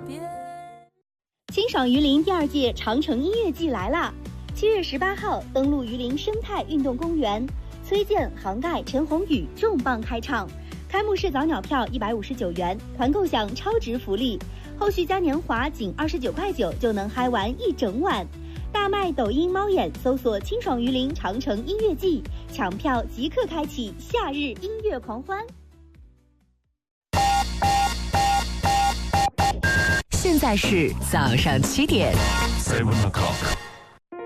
清爽榆林第2届长城音乐季来啦！7月18号登陆榆林生态运动公园，崔健、杭盖、陈鸿宇重磅开唱。开幕式早鸟票159元，团购享超值福利，后续嘉年华仅29.9块就能嗨完一整晚。大麦抖音猫眼搜索清爽榆林长城音乐季，抢票即刻开启夏日音乐狂欢。 现在是早上7点。 7 o'clock。